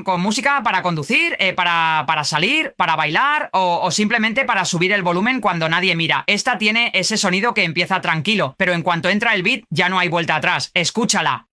con música para conducir, para salir, para bailar o simplemente para subir el volumen cuando nadie mira. Esta tiene ese sonido que empieza tranquilo, pero en cuanto entra el beat ya no hay vuelta atrás. Escúchala.